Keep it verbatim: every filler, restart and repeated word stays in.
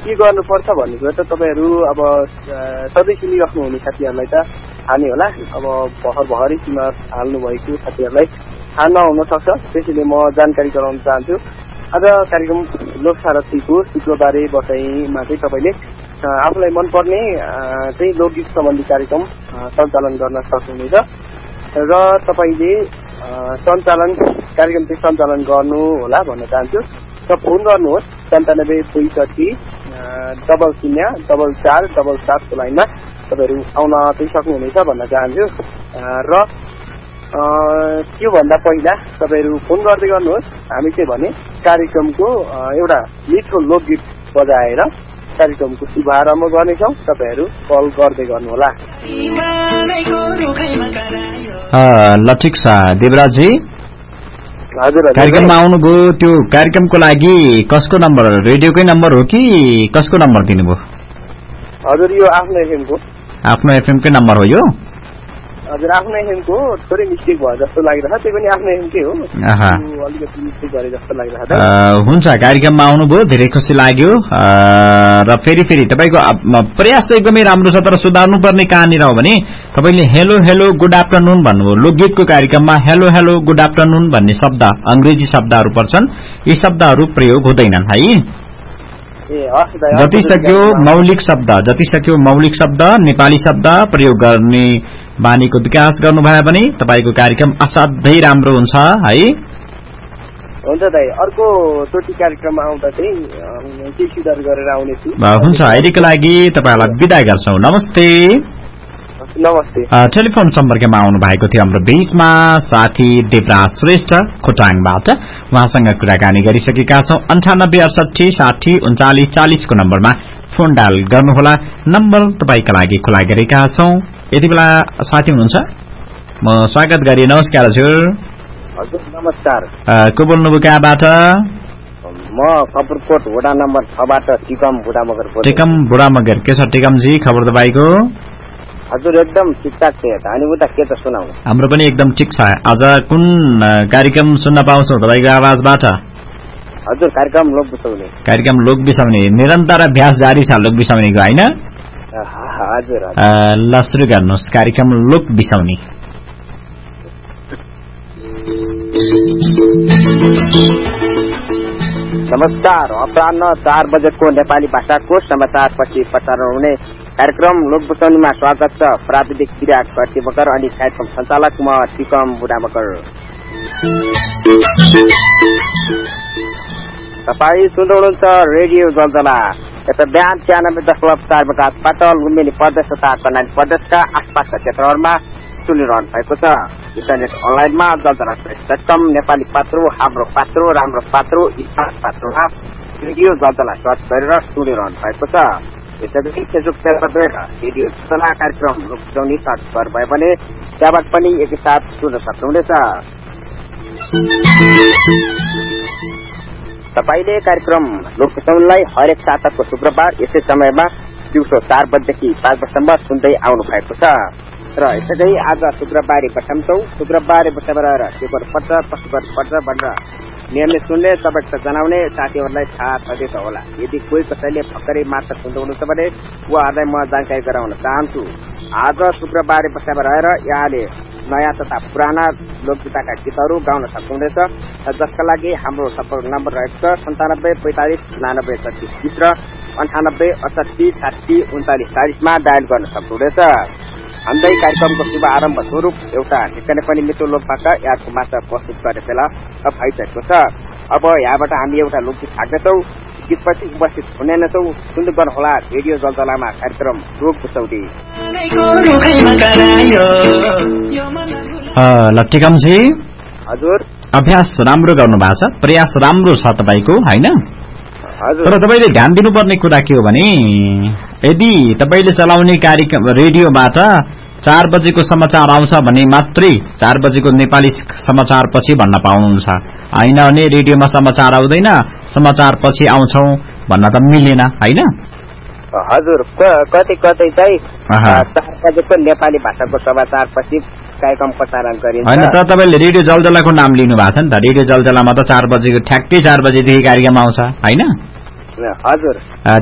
के गर्नुपर्छ भन्ने कुरा त तपाईँहरू अब सधैँ सुनिराख्नु हुने साथीहरूलाई त थाहा नै होला। अब भर्खर भर्खरै सीमा हाल्नुभएको साथीहरूलाई थाहा नहुन सक्छ, त्यसैले म जानकारी गराउन चाहन्छु। आज कार्यक्रम लोकसारथीको शुक्रबारे बसाइमा चाहिँ तपाईँले आफूलाई मनपर्ने चाहिँ लोकगीत सम्बन्धी कार्यक्रम सञ्चालन गर्न सक्नुहुनेछ र तपाईँले सञ्चालन कार्यक्रम चाहिँ सञ्चालन गर्नु होला भन्न चाहन्छु। र फोन गर्नुहोस् सन्तानब्बे पैँसठी डबल शून्य डबल चार डबल सातको लाइनमा तपाईँहरू आउन चाहिँ सक्नुहुनेछ भन्न चाहन्छु। र त्योभन्दा पहिला तपाईँहरू फोन गर्दै गर्नुहोस्। हामी चाहिँ भने कार्यक्रमको एउटा मिठो लोकगीत बजाएर कार्यक्रमको शुभारम्भ गर्नेछौँ। तपाईँहरू कल गर्दै गर्नुहोला। ल ठिक छ देवराजी, हजुर कार्यक्रममा आउनुभयो। त्यो कार्यक्रमको लागि कसको नम्बर, रेडियोकै नम्बर हो कि कसको नम्बर दिनुभयो? हजुर यो आफ्नो एफएमको आफ्नो एफएमकै नम्बर हो यो? हजुर आफ्नो एफएमको थोरै मिस्टेक भयो जस्तो लागिरहेछ, त्यही पनि आफ्नो एफएमकै हो, अलिकति मिस्टेक गरे जस्तो लागिरहेछ। हुन्छ, कार्यक्रममा आउनुभयो, धेरै खुसी लाग्यो। र फेरि फेरि तपाईँको प्रयास त एकदमै राम्रो छ, तर सुधार्नुपर्ने कहाँनिर हो भने तपाईँले हेलो हेलो गुड आफ्टरनुन भन्नुभयो। लोकगीतको कार्यक्रममा हेलो हेलो गुड आफ्टरनुन भन्ने शब्द अंग्रेजी शब्दहरू पर्छन्, यी शब्दहरू प्रयोग हुँदैनन् है। जति सक्यो मौलिक शब्द जति सक्यो मौलिक शब्द नेपाली शब्द प्रयोग गर्ने बानीको विकास गर्नुभयो भने तपाईँको कार्यक्रम असाध्यै राम्रो हुन्छ है। हुन्छ दाइ, अर्को चोटि कार्यक्रममा आउँदा चाहिँ केही सुधार गरेर आउनेछु। हुन्छ, अहिलेको लागि तपाईँलाई बिदा गर्छौँ। नमस्ते। नमस्ते। टेलिफोन सम्पर्कमा आउनु भएको थियो हाम्रो बीचमा साथी देवराज श्रेष्ठ खोटाङबाट। उहाँसँग कुराकानी गरिसकेका छौँ। अन्ठानब्बे अडसठी साठी उन्चालिस चालिसको नम्बरमा फोन डायल गर्नुहोला। नम्बर तपाईँका लागि खुला गरेका छौँ। यति बेला साथी हुनुहुन्छ, म स्वागत गरेँ। नमस्कार हजुर। हजुर नमस्कार। को बोल्नुभयो कहाँबाट? म कपुरकोट वडा नम्बर छबाट टिकम बुढामगर। टिकम बुढामगर, के छ टिकमजी खबर तपाईँको? हजुर एकदम ठिकठाक छ। अनि उता के त सुनाउनु? हाम्रो पनि एकदम ठिक छ। आज कुन कार्यक्रम सुन्न पाउँछौ तपाईँको आवाजबाट? हजुर कार्यक्रम लोक बिसाउने। कार्यक्रम लोक बिसाउने निरन्तर अभ्यास जारी छ लोक बिसाउनेको होइन? हजुर। ल सुरु गर्नुहोस् कार्यक्रम लोक बिसाउने। नमस्कार। अपराह्न चार बजेको नेपाली भाषाको समाचारपछि प्रसारण हुने कार्यक्रम लोक बिसाउनेमा स्वागत छ। प्राविधिक विराट कर्तिमकर अनि कार्यक्रम सञ्चालक म टिकम बुढामकर। तपाईँ सुन्दै हुनुहुन्छ रेडियो जलजला। यता बिहान छ्यानब्बे दशमलव चार मेगाहर्ज पाटल लुम्बिनी प्रदेश तथा कर्णाली प्रदेशका आसपासका क्षेत्रहरूमा सुनिरहनु भएको छ। इन्टरनेट अनलाइनमा जलजला डट कम नेपाली पात्रो, हाम्रो पात्रो, राम्रो पात्रो, इतिहास पात्रोमा रेडियो जलजला सर्च गरेर सुनिरहनु भएको छ। यसैगरी फेसबुक पेजमा गएर रेडियो जलजला कार्यक्रम लोक बिसाउने सर्च गर्नुभयो भने त्यहाँबाट पनि एकैसाथ सुन्न सक्नुहुनेछ। तपाईँले कार्यक्रम लोक बिसाउनेलाई हरेक साताको शुक्रबार यसै समयमा दिउँसो चार बजेदेखि पाँच बजीसम्म सुन्दै आउनु भएको छ। र यसैगरी आज शुक्रबारे बटाउँछौ। शुक्रबारे बटामा रहेर के गर्नुपर्छ कसो गर्नुपर्छ भनेर नियमले सुन्ने तपाईँको जनाउने साथीहरूलाई थाहा छँदैछ होला। यदि कोही कसैले भर्खरै मात्र सुन्दै हुनुहुन्छ भने उहाँहरूलाई म जानकारी गराउन चाहन्छु। आज शुक्रबारे बटामा रहेर यहाँले नयाँ तथा पुराना लोकगीतका गीतहरू गाउन सक्नुहुनेछ, जसका लागि हाम्रो सम्पर्क नम्बर रहेको छ सन्तानब्बे पैंतालिस उनानब्बे छत्तिस बिस र अन्ठानब्बे अडसठी साठी उन्चालिस चालिसमा डायल गर्न सक्नुहुनेछ। हाम्रै कार्यक्रमको शुभ आरम्भ स्वरूप एउटा निकै नै पनि मिठो लोकभाका यहाँको माछा प्रस्तुत गर्ने बेला भइसकेको छ। अब यहाँबाट हामी एउटा लोकगीत छाड्नेछौँ। गीतपछि उपस्थित हुने नै छौँ। सुन्दै गर्नुहोला रेडियो जलजलामा कार्यक्रम लोक बिसाउने। ल टिकमजी, हजुर अभ्यास राम्रो गर्नु भएको छ, प्रयास राम्रो छ तपाईँको होइन? तर तपाईँले ध्यान दिनुपर्ने कुरा के हो भने यदि तपाईँले चलाउने कार्यक्रम रेडियोबाट चार बजेको समाचार आउँछ भने मात्रै चार बजेको नेपाली समाचार पछि भन्न पाउनुहुन्छ, होइन भने रेडियोमा समाचार आउँदैन समाचार पछि आउँछौ भन्न त मिलेन होइन? हजुर, कतै कतै चाहिँ चार बजेको नेपाली भाषाको समाचार पछि कार्यक्रम प्रसारण गरिन्छ होइन। तर तपाईँले रेडियो जलजलाको नाम लिनु भएको छ नि त। रेडियो जलजलामा त चार बजेको ठ्याक्कै चार बजेदेखि कार्यक्रम आउँछ होइन? हजुर।